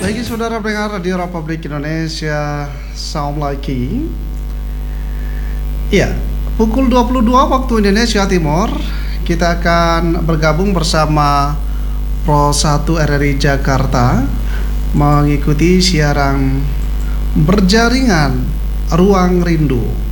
Baik saudara pendengar Radio Republik Indonesia, salam lagi. Ya, pukul 22 waktu Indonesia Timur, kita akan bergabung bersama Pro 1 RRI Jakarta mengikuti siaran berjaringan Ruang Rindu.